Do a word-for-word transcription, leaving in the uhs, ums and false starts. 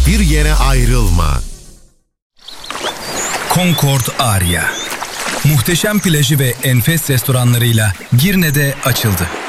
hiçbir yere ayrılma. Concord Aria. Muhteşem plajı ve enfes restoranlarıyla Girne'de açıldı.